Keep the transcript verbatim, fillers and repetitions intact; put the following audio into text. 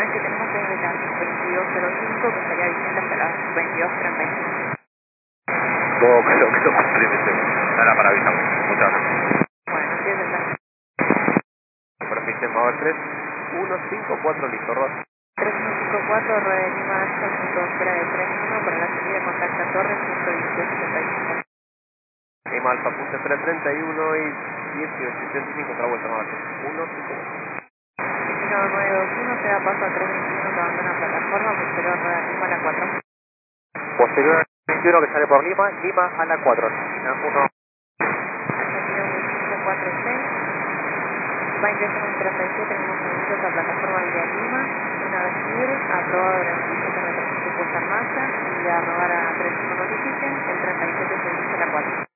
el que tenemos es de las veintidós cero cinco, que estaría vigente hasta las veintidós treinta y cinco. No, creo que lo cumplí, era para avisarme. Muchas gracias. Bueno, así es el caso. Perfecto, mover tres uno cinco cuatro, listo, Ros. tres uno cinco cuatro, rueda de Lima Alfa, punto espera de tren uno para la salida contacta Torres, ciento dieciocho setenta y cinco. Lima Alfa, punto espera treinta y uno y dieciocho setenta y cinco, otra vuelta, mover tres uno cinco cuatro. Destino nueve dos uno, se da paso a tres veintiuno que abandona plataforma, posterior rueda Lima a la cuatro. Posterior veintiuno que sale por Lima, Lima a la cuatro. Argentina uno. Argentina uno cinco cuatro seis. Va a ingresar un treinta y siete minutos minutos a plataforma Villa Lima. Una vez libre, aprobado la noticia de retraso puesta en marcha y a robar a tres que notifiquen, el treinta y siete se dirige a la cuatro.